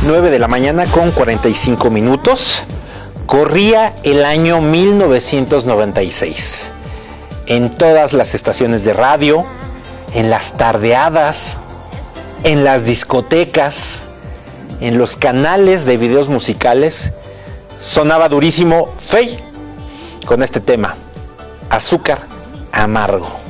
9 de la mañana con 45 minutos. Corría el año 1996. En todas las estaciones de radio, en las tardeadas, en las discotecas, en los canales de videos musicales, sonaba durísimo Feid con este tema, Azúcar Amargo.